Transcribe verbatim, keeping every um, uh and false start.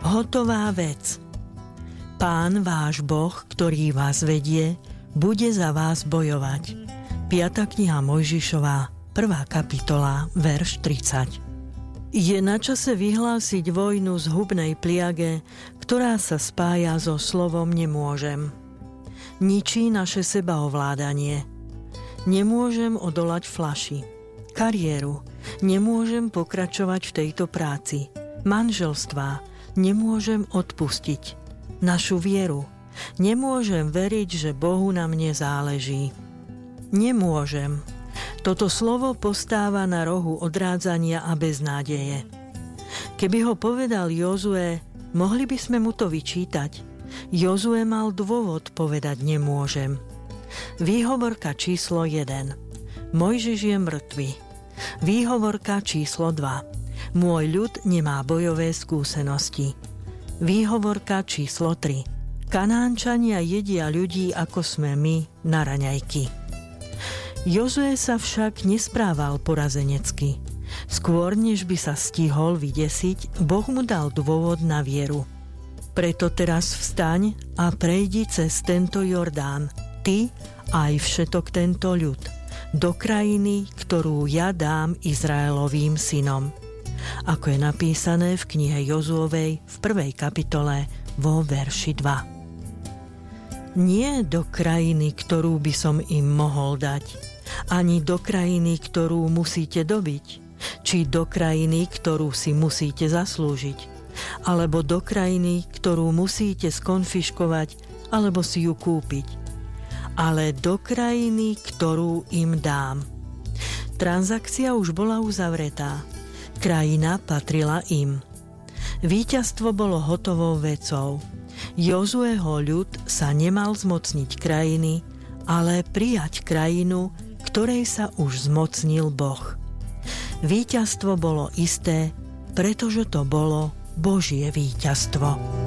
Hotová vec. Pán váš Boh, ktorý vás vedie, bude za vás bojovať. piata kniha Mojžišová, prvá kapitola, verš tridsať. Je na čase vyhlásiť vojnu zhubnej pliage, ktorá sa spája so slovom nemôžem. Ničí naše sebaovládanie. Nemôžem odolať flaši. Kariéru. Nemôžem pokračovať v tejto práci. Manželstvá. Nemôžem odpustiť. Našu vieru. Nemôžem veriť, že Bohu na mne záleží. Nemôžem. Toto slovo postáva na rohu odrádzania a beznádeje. Keby ho povedal Jozue, mohli by sme mu to vyčítať. Jozue mal dôvod povedať nemôžem. Výhovorka číslo jeden. Mojžiš je mŕtvy. Výhovorka číslo dva. Môj ľud nemá bojové skúsenosti. Výhovorka číslo tri. Kanánčania jedia ľudí, ako sme my, na raňajky. Jozue sa však nesprával porazenecky. Skôr, než by sa stihol vydesiť, Boh mu dal dôvod na vieru. Preto teraz vstaň a prejdi cez tento Jordán, ty aj všetok tento ľud, do krajiny, ktorú ja dám Izraelovým synom. Ako je napísané v knihe Jozuovej v prvej kapitole vo verši dva. Nie do krajiny, ktorú by som im mohol dať, ani do krajiny, ktorú musíte dobiť, či do krajiny, ktorú si musíte zaslúžiť, alebo do krajiny, ktorú musíte skonfiškovať, alebo si ju kúpiť, ale do krajiny, ktorú im dám. Transakcia už bola uzavretá. Krajina patrila im. Víťazstvo bolo hotovou vecou. Jozueho ľud sa nemal zmocniť krajiny, ale prijať krajinu, ktorej sa už zmocnil Boh. Víťazstvo bolo isté, pretože to bolo Božie víťazstvo.